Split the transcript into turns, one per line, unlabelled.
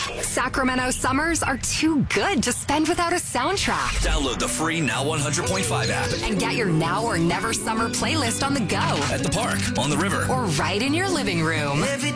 Sacramento summers are too good to spend without a soundtrack.
Download the free Now 100.5 app.
And get your Now or Never summer playlist on the go.
At the park, on the river.
Or right in your living room.
Every